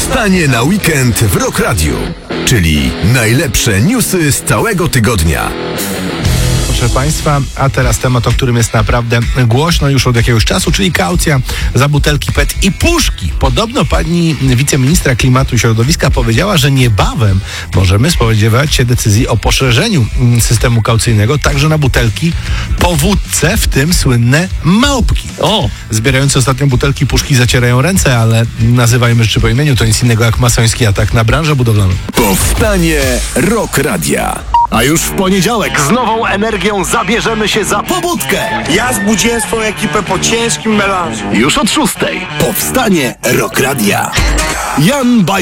Powstanie na weekend w Rock Radio, czyli najlepsze newsy z całego tygodnia. Proszę Państwa, a teraz temat, o którym jest naprawdę głośno już od jakiegoś czasu, czyli kaucja za butelki PET i puszki. Podobno pani wiceministra klimatu i środowiska powiedziała, że niebawem możemy spodziewać się decyzji o poszerzeniu systemu kaucyjnego także na butelki po wódce, w tym słynne małpki. Zbierający ostatnio butelki puszki zacierają ręce, ale nazywajmy rzeczy po imieniu, to nic innego jak masoński atak na branżę budowlaną. Powstanie Rock Radia. A już w poniedziałek z nową energią zabierzemy się za pobudkę. Ja zbudziłem swoją ekipę po ciężkim melanżu. Już od 6:00. Powstanie Rock Radia. Jan